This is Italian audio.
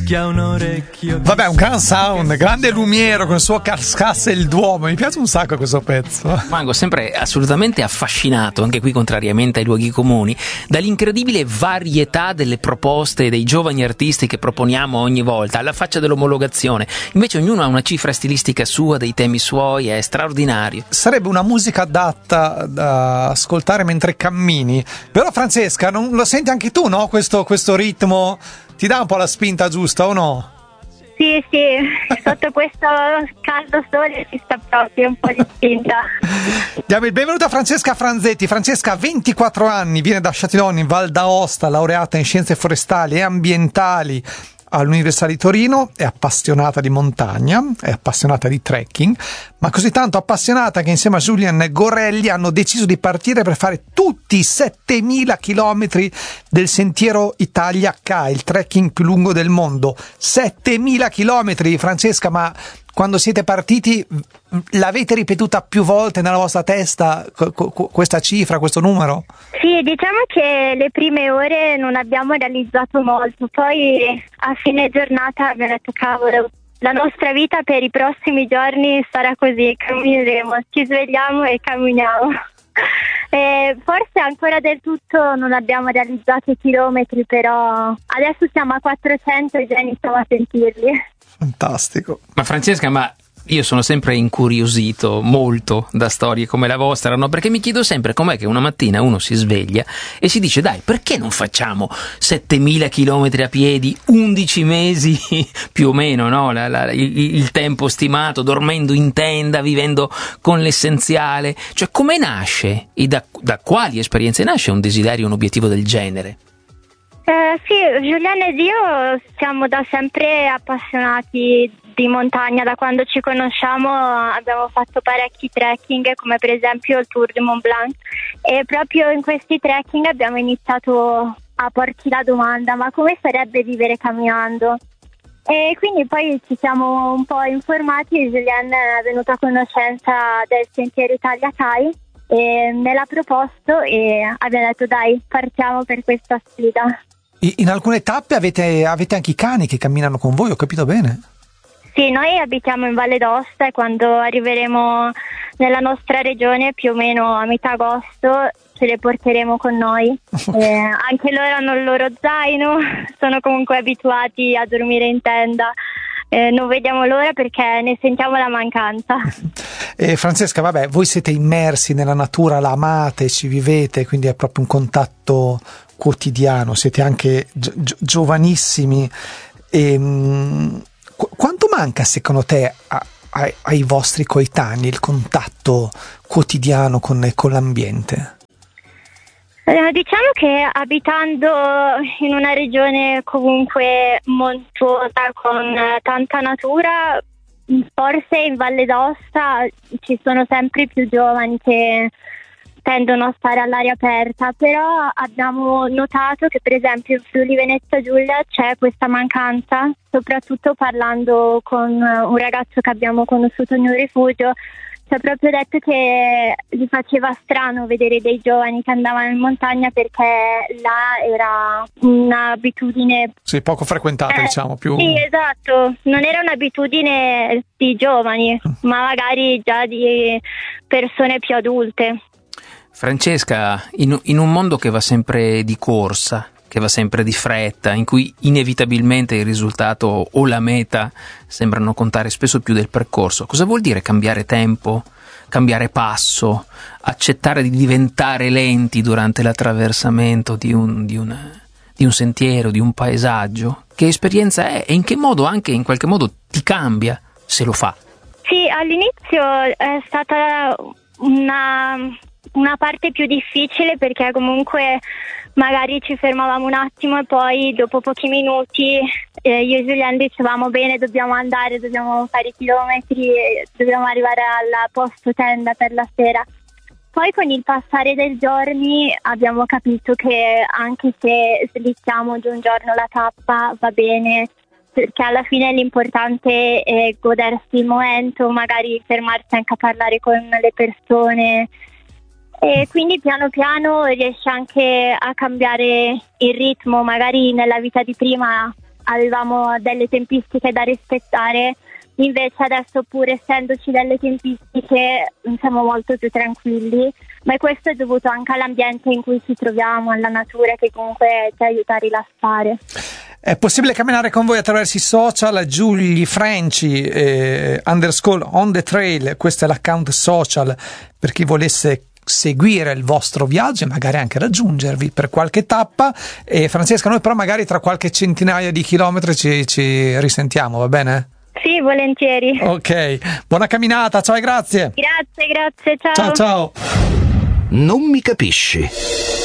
fischia un orecchio. Vabbè, un gran sound, grande Lumiero con il suo Cascassa e il Duomo. Mi piace un sacco questo pezzo. Rimango sempre assolutamente affascinato, anche qui contrariamente ai luoghi comuni, dall'incredibile varietà delle proposte dei giovani artisti che proponiamo ogni volta, alla faccia dell'omologazione. Invece ognuno ha una cifra stilistica sua, dei temi suoi, è straordinario. Sarebbe una musica adatta da ascoltare mentre cammini. Però Francesca, non lo senti anche tu, no? Questo ritmo ti dà un po' la spinta giusta o no? Sì, sotto questo caldo sole ci sta proprio un po' di spinta. Diamo il benvenuto a Francesca Franzetti. Francesca ha 24 anni, viene da Châtillon in Val d'Aosta, laureata in scienze forestali e ambientali all'Università di Torino, è appassionata di montagna, è appassionata di trekking, ma così tanto appassionata che insieme a Julian Gorelli hanno deciso di partire per fare tutti i 7.000 chilometri del Sentiero Italia K, il trekking più lungo del mondo. 7.000 chilometri, Francesca, ma quando siete partiti l'avete ripetuta più volte nella vostra testa questa cifra, questo numero? Sì, diciamo che le prime ore non abbiamo realizzato molto, poi a fine giornata abbiamo detto cavolo, la nostra vita per i prossimi giorni sarà così, cammineremo, ci svegliamo e camminiamo. Forse ancora del tutto non abbiamo realizzato i chilometri, però adesso siamo a 400 e già iniziamo a sentirli. Fantastico. Ma Francesca, io sono sempre incuriosito molto da storie come la vostra, no? Perché mi chiedo sempre com'è che una mattina uno si sveglia e si dice dai, perché non facciamo 7.000 chilometri a piedi, 11 mesi più o meno, no? Il tempo stimato, dormendo in tenda, vivendo con l'essenziale. Cioè, come nasce e da quali esperienze nasce un desiderio, un obiettivo del genere? Sì, Giuliana ed io siamo da sempre appassionati di montagna, da quando ci conosciamo abbiamo fatto parecchi trekking, come per esempio il Tour de Mont Blanc, e proprio in questi trekking abbiamo iniziato a porci la domanda: ma come sarebbe vivere camminando? E quindi poi ci siamo un po' informati e Giuliana è venuta a conoscenza del Sentiero Italia Kai e me l'ha proposto e abbiamo detto dai, partiamo per questa sfida. In alcune tappe avete anche i cani che camminano con voi, ho capito bene? Sì, noi abitiamo in Valle d'Aosta e quando arriveremo nella nostra regione, più o meno a metà agosto, ce le porteremo con noi. Anche loro hanno il loro zaino, sono comunque abituati a dormire in tenda. Non vediamo l'ora perché ne sentiamo la mancanza. Francesca, vabbè, voi siete immersi nella natura, la amate, ci vivete, quindi è proprio un contatto quotidiano, siete anche giovanissimi. Quanto manca secondo te ai vostri coetanei il contatto quotidiano con l'ambiente? Diciamo che abitando in una regione comunque montuosa con tanta natura, forse in Valle d'Aosta ci sono sempre più giovani che tendono a stare all'aria aperta, però abbiamo notato che per esempio in Friuli Venezia Giulia c'è questa mancanza, soprattutto parlando con un ragazzo che abbiamo conosciuto in un rifugio. Ci ha proprio detto che gli faceva strano vedere dei giovani che andavano in montagna perché là era un'abitudine... Sì, poco frequentata, diciamo, più... Sì, esatto, non era un'abitudine di giovani, ma magari già di persone più adulte. Francesca, in un mondo che va sempre di corsa, che va sempre di fretta, in cui inevitabilmente il risultato o la meta sembrano contare spesso più del percorso, cosa vuol dire cambiare tempo, cambiare passo, accettare di diventare lenti durante l'attraversamento di un sentiero, di un paesaggio? Che esperienza è e in che modo anche in qualche modo ti cambia se lo fa? Sì, all'inizio è stata una parte più difficile perché comunque magari ci fermavamo un attimo e poi dopo pochi minuti io e Giuliano dicevamo bene, dobbiamo andare, dobbiamo fare i chilometri, dobbiamo arrivare al posto tenda per la sera. Poi con il passare dei giorni abbiamo capito che anche se slittiamo di un giorno la tappa va bene, perché alla fine l'importante è godersi il momento, magari fermarsi anche a parlare con le persone. E quindi piano piano riesci anche a cambiare il ritmo, magari nella vita di prima avevamo delle tempistiche da rispettare. Invece adesso, pur essendoci delle tempistiche, siamo molto più tranquilli, ma questo è dovuto anche all'ambiente in cui ci troviamo, alla natura, che comunque ci aiuta a rilassare. È possibile camminare con voi attraverso i social, Giulia Franci _ on the trail, questo è l'account social per chi volesse seguire il vostro viaggio e magari anche raggiungervi per qualche tappa. E Francesca, noi però magari tra qualche centinaia di chilometri ci risentiamo, va bene? Sì, volentieri. Ok, buona camminata, ciao e grazie. Grazie, ciao. Ciao. Non mi capisci.